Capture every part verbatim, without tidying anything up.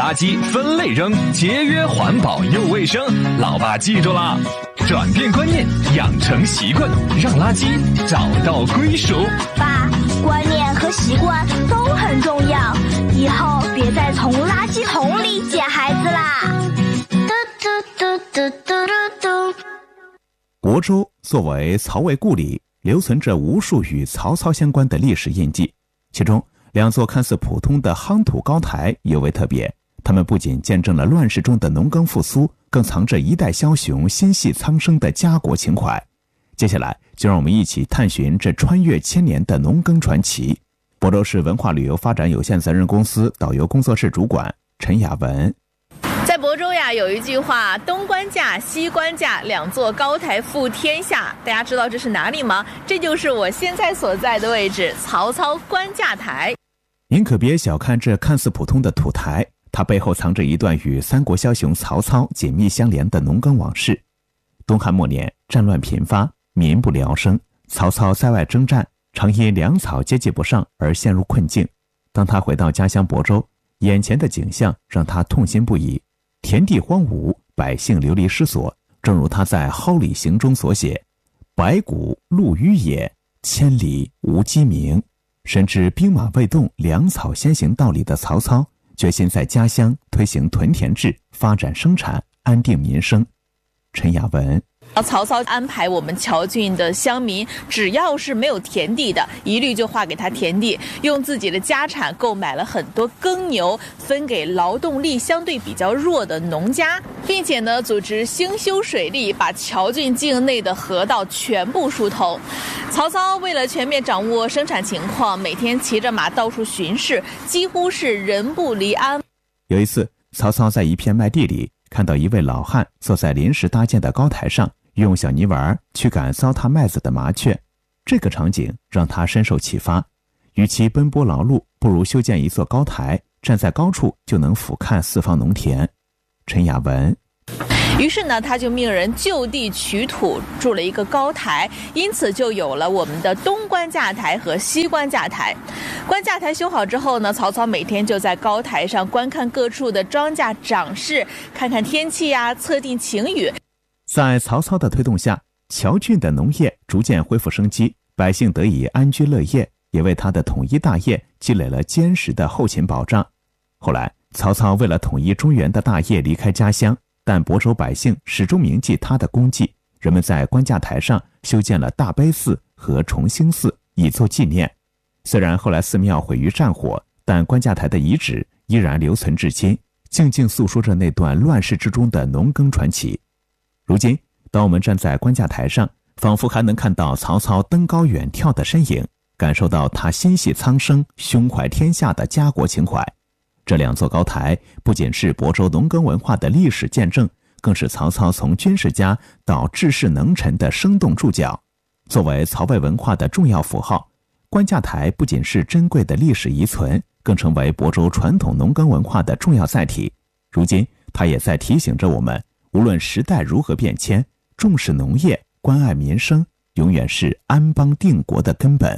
垃圾分类扔，节约环保又卫生。老爸记住了，转变观念，养成习惯，让垃圾找到归属。 爸，观念和习惯都很重要，以后别再从垃圾桶里捡孩子啦。嘟嘟嘟嘟嘟嘟嘟。 亳州作为曹魏故里，留存着无数与曹操相关的历史印记，其中两座看似普通的夯土高台尤为特别，它们不仅见证了乱世中的农耕复苏，更藏着一代枭雄心系苍生的家国情怀。接下来就让我们一起探寻这穿越千年的农耕传奇。亳州市文化旅游发展有限责任公司导游工作室主管陈雅文。 在亳州呀，有一句话，东关架西关架，两座高台覆天下。大家知道这是哪里吗？这就是我现在所在的位置，曹操关架台。 您可别小看这看似普通的土台，它背后藏着一段与三国枭雄曹操紧密相连的农耕往事。东汉末年，战乱频发，民不聊生，曹操在外征战，常因粮草接济不上而陷入困境。当他回到家乡亳州，眼前的景象让他痛心不已。田地荒芜，百姓流离失所，正如他在《蒿里行》中所写：百谷露于野，千里无鸡鸣。深知兵马未动，粮草先行道理的曹操，决心在家乡推行屯田制，发展生产，安定民生。陈雅文。 曹操安排我们谯郡的乡民，只要是没有田地的，一律就划给他田地，用自己的家产购买了很多耕牛，分给劳动力相对比较弱的农家，并且呢，组织兴修水利，把谯郡境内的河道全部疏通。曹操为了全面掌握生产情况，每天骑着马到处巡视，几乎是人不离鞍。 有一次，曹操在一片麦地里看到一位老汉坐在临时搭建的高台上，用小泥丸驱赶糟蹋麦子的麻雀。这个场景让他深受启发，与其奔波劳碌，不如修建一座高台，站在高处就能俯瞰四方农田。陈雅文。 于是呢，他就命人就地取土筑了一个高台，因此就有了我们的东关架台和西关架台。关架台修好之后呢，曹操每天就在高台上观看各处的庄稼长势，看看天气呀，测定晴雨。 在曹操的推动下，谯郡的农业逐渐恢复生机，百姓得以安居乐业，也为他的统一大业积累了坚实的后勤保障。后来，曹操为了统一中原的大业离开家乡，但亳州百姓始终铭记他的功绩，人们在关架台上修建了大悲寺和崇兴寺，以作纪念。虽然后来寺庙毁于战火，但关架台的遗址依然留存至今，静静诉说着那段乱世之中的农耕传奇。如今，当我们站在关架台上，仿佛还能看到曹操登高远眺的身影，感受到他心系苍生、胸怀天下的家国情怀。这两座高台不仅是亳州农耕文化的历史见证，更是曹操从军事家到治世能臣的生动注脚。作为曹魏文化的重要符号，关架台不仅是珍贵的历史遗存，更成为亳州传统农耕文化的重要载体。如今，它也在提醒着我们，无论时代如何变迁，重视农业，关爱民生，永远是安邦定国的根本。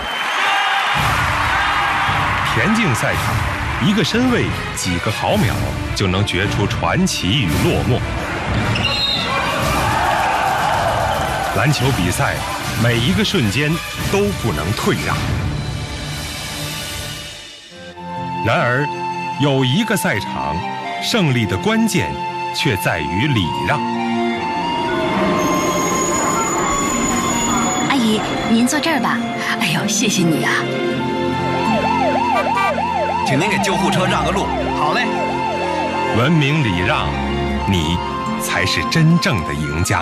田径赛场，一个身位几个毫秒就能决出传奇与落寞。篮球比赛，每一个瞬间都不能退让。然而，有一个赛场，胜利的关键却在于礼让。 阿姨，您坐这儿吧。哎呦，谢谢你啊！ 请您给救护车让个路。好嘞。 文明礼让，你才是真正的赢家。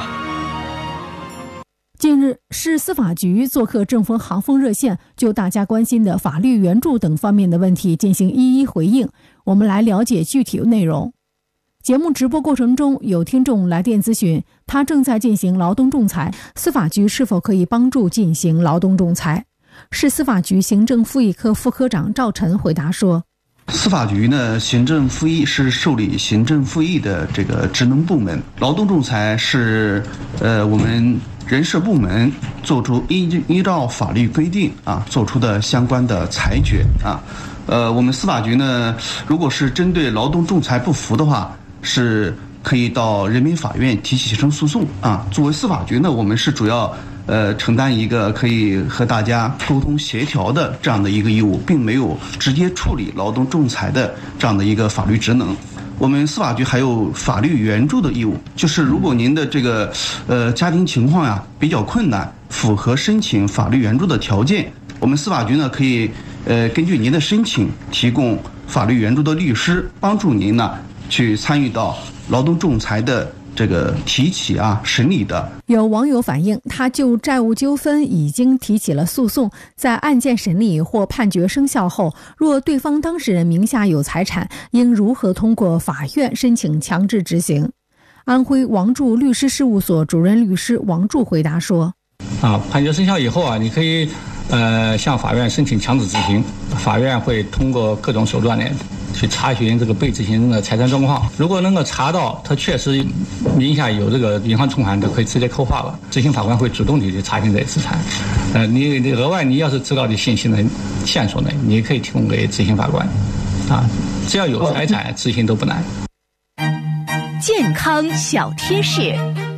近日，市司法局做客正风航风热线，就大家关心的法律援助等方面的问题进行一一回应。我们来了解具体内容。节目直播过程中，有听众来电咨询，他正在进行劳动仲裁，司法局是否可以帮助进行劳动仲裁？市司法局行政复议科副科长赵晨回答说： 司法局呢，行政复议是受理行政复议的这个职能部门，劳动仲裁是呃我们人事部门做出依依照法律规定啊做出的相关的裁决啊。 呃，我们司法局呢，如果是针对劳动仲裁不服的话，是可以到人民法院提起行政诉讼啊。作为司法局呢，我们是主要呃承担一个可以和大家沟通协调的这样的一个义务，并没有直接处理劳动仲裁的这样的一个法律职能。我们司法局还有法律援助的义务，就是如果您的这个呃家庭情况呀比较困难，符合申请法律援助的条件，我们司法局呢可以呃根据您的申请提供法律援助的律师，帮助您呢去参与到劳动仲裁的这个提起啊审理的。 有网友反映，他就债务纠纷已经提起了诉讼，在案件审理或判决生效后，若对方当事人名下有财产，应如何通过法院申请强制执行？安徽王柱律师事务所主任律师王柱回答说： 啊，判决生效以后啊，你可以呃向法院申请强制执行，法院会通过各种手段呢去查询这个被执行人的财产状况，如果能够查到他确实名下有这个银行存款，就可以直接扣划了。执行法官会主动地去查询这些资产。呃，你你额外你要是知道的信息呢、线索呢，你也可以提供给执行法官。啊，只要有财产，执行都不难。 健康小贴士。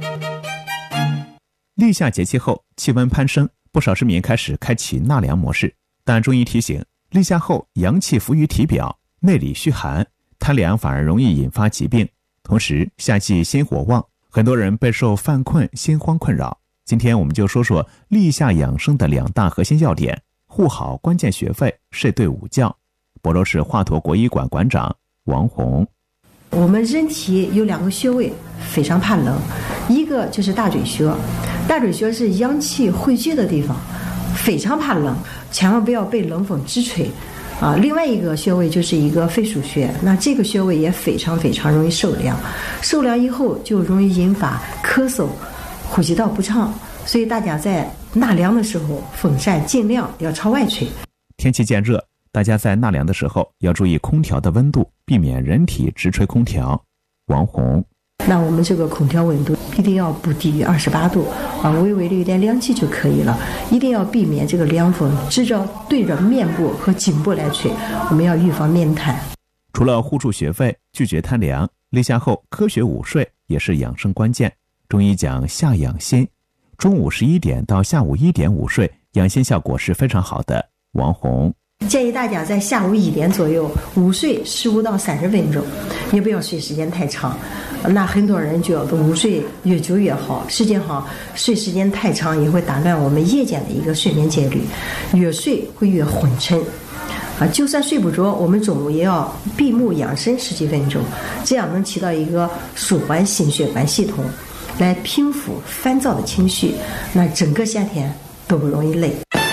立夏节气后，气温攀升，不少市民开始开启纳凉模式。但中医提醒，立夏后阳气浮于体表，内里虚寒，贪凉反而容易引发疾病。同时，夏季心火旺，很多人备受犯困、心慌困扰。今天我们就说说立夏养生的两大核心要点：护好关键穴位，睡对午觉。亳州市华佗国医馆馆长王红。 我们人体有两个穴位非常怕冷，一个就是大椎穴，大椎穴是阳气汇聚的地方，非常怕冷，千万不要被冷风直吹啊。另外一个穴位就是一个肺腧穴，那这个穴位也非常非常容易受凉，受凉以后就容易引发咳嗽、呼吸道不畅，所以大家在纳凉的时候，风扇尽量要朝外吹。 天气渐热，大家在纳凉的时候要注意空调的温度，避免人体直吹空调。王红。 那我们这个空调温度一定要不低于二十八度啊，微微的有点凉气就可以了，一定要避免这个凉风直着对着面部和颈部来吹，我们要预防面瘫。 除了护住穴位，拒绝贪凉，立夏后科学午睡也是养生关键。中医讲夏养心，中午十一点到下午一点午睡，养心效果是非常好的。王红。 建议大家在下午一点左右午睡十五到三十分钟，也不要睡时间太长。那很多人觉得午睡越久越好，实际上睡时间太长也会打乱我们夜间的一个睡眠节律，越睡会越昏沉。啊，就算睡不着，我们中午也要闭目养神十几分钟，这样能起到一个舒缓心血管系统，来平复烦躁的情绪，那整个夏天都不容易累。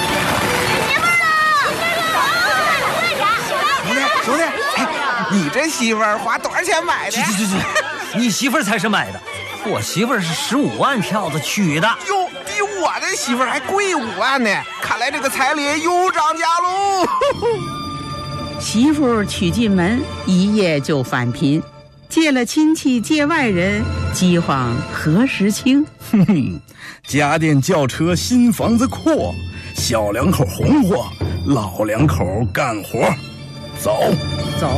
你这媳妇儿花多少钱买的？ 去去去去，你媳妇儿才是买的，我媳妇儿是十五万票子娶的。 哟，比我这媳妇儿还贵五万呢！看来这个彩礼又涨价喽。 媳妇娶进门，一夜就返贫，借了亲戚借外人，饥荒何时清？ 哼哼，家电轿车新房子阔，小两口红火，老两口干活。走走，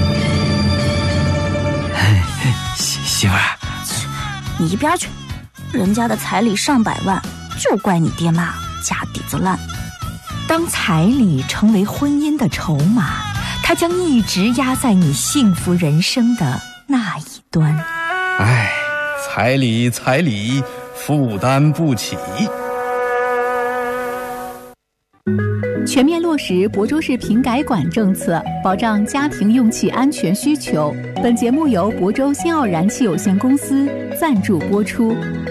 媳媳妇儿， 你一边去！人家的彩礼上百万，就怪你爹妈家底子烂。 当彩礼成为婚姻的筹码，它将一直压在你幸福人生的那一端。 唉，彩礼彩礼，负担不起。 全面落实亳州市瓶改管政策，保障家庭用气安全需求。本节目由亳州新奥燃气有限公司赞助播出。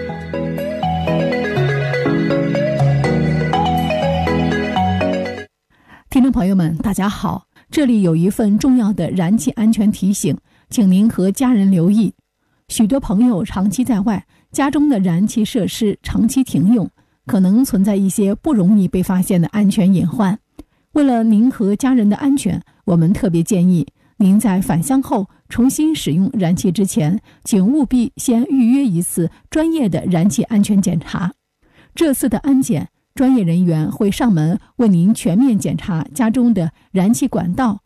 听众朋友们，大家好，这里有一份重要的燃气安全提醒，请您和家人留意。许多朋友长期在外，家中的燃气设施长期停用，可能存在一些不容易被发现的安全隐患。为了您和家人的安全，我们特别建议您在返乡后重新使用燃气之前，请务必先预约一次专业的燃气安全检查。这次的安检，专业人员会上门为您全面检查家中的燃气管道、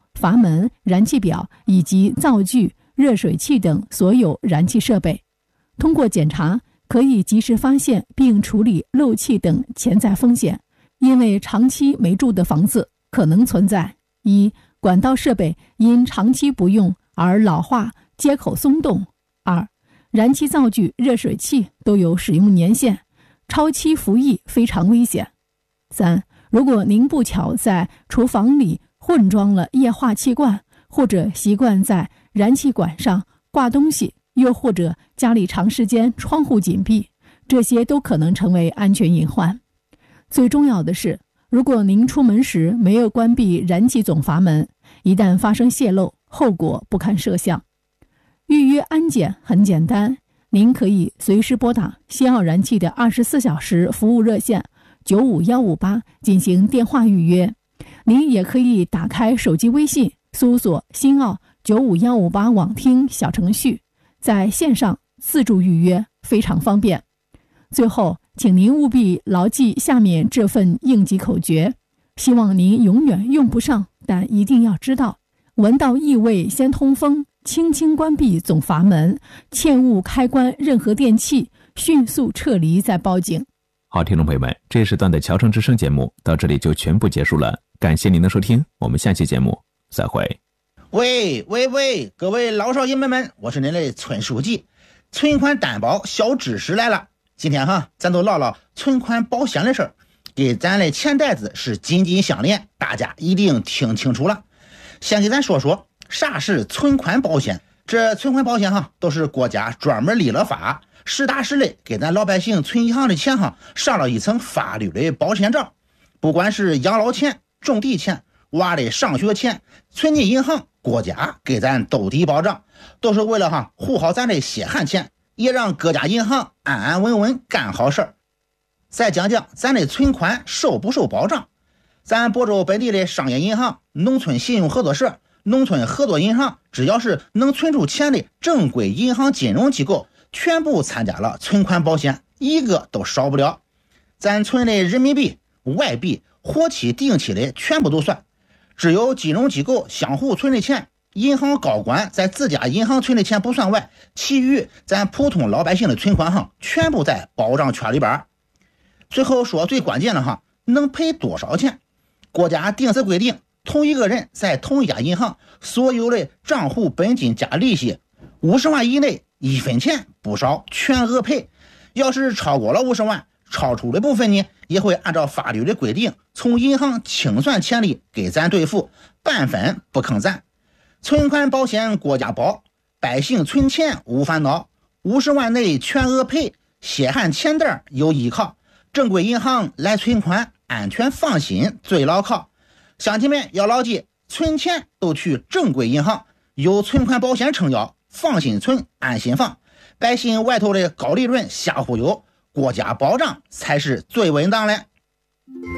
阀门、燃气表以及灶具、热水器等所有燃气设备。通过检查，可以及时发现并处理漏气等潜在风险，因为长期没住的房子可能存在：一、管道设备因长期不用而老化、接口松动；二、燃气灶具、热水器都有使用年限，超期服役非常危险；三、如果您不巧在厨房里混装了液化气罐，或者习惯在燃气管上挂东西，又或者家里长时间窗户紧闭，这些都可能成为安全隐患。最重要的是，如果您出门时没有关闭燃气总阀门，一旦发生泄漏，后果不堪设想。预约安检很简单，您可以随时拨打新奥燃气的二十四小时服务热线九五一五八进行电话预约。您也可以打开手机微信，搜索新奥九五一五八网听小程序，在线上自助预约，非常方便。最后，请您务必牢记下面这份应急口诀，希望您永远用不上，但一定要知道：闻到异味先通风，轻轻关闭总阀门，切勿开关任何电器，迅速撤离再报警。 好，听众朋友们，这一时段的桥城之声节目到这里就全部结束了，感谢您的收听，我们下期节目再会。 喂喂喂，各位老少爷们们，我是您的村书记，存款担保小知识来了。今天哈，咱都唠唠存款保险的事儿，给咱的钱袋子是紧紧相连，大家一定听清楚了。先给咱说说啥是存款保险。这存款保险哈，都是国家专门立了法，实打实的给咱老百姓存银行的钱哈，上了一层法律的保险罩。不管是养老钱、种地钱、娃的上学钱，存进银行，国家给咱兜底保障，都是为了哈护好咱的血汗钱，也让各家银行安安稳稳干好事儿。再讲讲咱的存款受不受保障。咱亳州本地的商业银行、农村信用合作社、农村合作银行，只要是能存出钱的正规银行金融机构，全部参加了存款保险，一个都少不了。咱存的人民币、外币、活期、定期的全部都算。只有金融机构相互存的钱，银行高管在自家银行存的钱不算外，其余咱普通老百姓的存款哈，全部在保障圈里边。最后说最关键的哈，能赔多少钱？国家定死规定，同一个人在同一家银行所有的账户本金加利息五十万以内，一分钱不少，全额赔。要是超过了五十万，超出的部分呢，也会按照法律的规定从银行清算钱利给咱兑付，半分不坑咱。存款保险国家保，百姓存钱无烦恼，五十万内全额赔，血汗钱袋有依靠，正规银行来存款，安全放心最牢靠。乡亲们要牢记，存钱都去正规银行，有存款保险撑腰，放心存，安心放。百姓外头的高利润瞎忽悠，国家保障才是最稳当的。